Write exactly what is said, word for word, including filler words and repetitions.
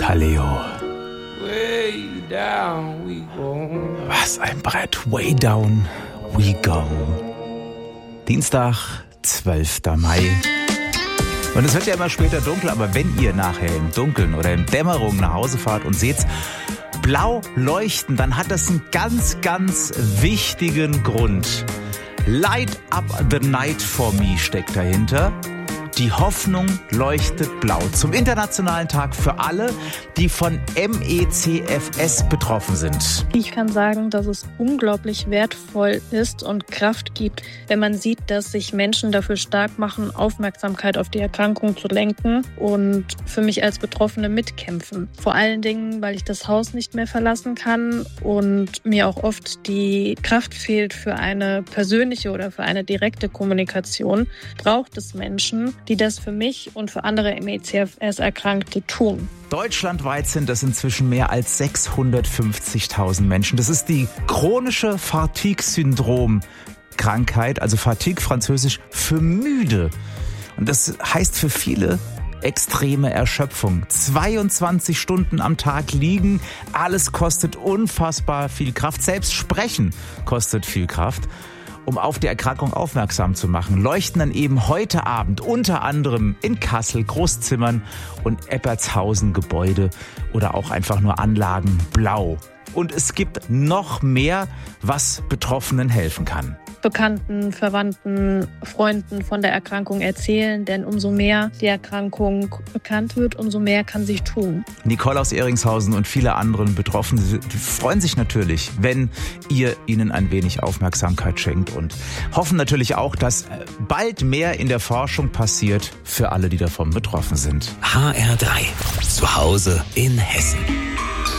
Kaleo. Way down we go. Was ein Brett. Way down we go. Dienstag, zwölfter Mai. Und es wird ja immer später dunkel, aber wenn ihr nachher im Dunkeln oder in Dämmerung nach Hause fahrt und seht's blau leuchten, dann hat das einen ganz, ganz wichtigen Grund. Light up the night for me steckt dahinter. Die Hoffnung leuchtet blau. Zum Internationalen Tag für alle, die von M E C F S betroffen sind. Ich kann sagen, dass es unglaublich wertvoll ist und Kraft gibt, wenn man sieht, dass sich Menschen dafür stark machen, Aufmerksamkeit auf die Erkrankung zu lenken und für mich als Betroffene mitkämpfen. Vor allen Dingen, weil ich das Haus nicht mehr verlassen kann und mir auch oft die Kraft fehlt für eine persönliche oder für eine direkte Kommunikation, braucht es Menschen, die das für mich und für andere M E C F S-Erkrankte tun. Deutschlandweit sind das inzwischen mehr als sechshundertfünfzigtausend Menschen. Das ist die chronische Fatigue-Syndrom-Krankheit, also Fatigue französisch für müde. Und das heißt für viele extreme Erschöpfung. zweiundzwanzig Stunden am Tag liegen, alles kostet unfassbar viel Kraft. Selbst sprechen kostet viel Kraft. Um auf die Erkrankung aufmerksam zu machen, leuchten dann eben heute Abend unter anderem in Kassel, Großzimmern und Eppertshausen Gebäude oder auch einfach nur Anlagen blau. Und es gibt noch mehr, was Betroffenen helfen kann. Bekannten, Verwandten, Freunden von der Erkrankung erzählen, denn umso mehr die Erkrankung bekannt wird, umso mehr kann sich tun. Nicole aus Ehringshausen und viele anderen Betroffene freuen sich natürlich, wenn ihr ihnen ein wenig Aufmerksamkeit schenkt und hoffen natürlich auch, dass bald mehr in der Forschung passiert für alle, die davon betroffen sind. H R drei. Zu Hause in Hessen.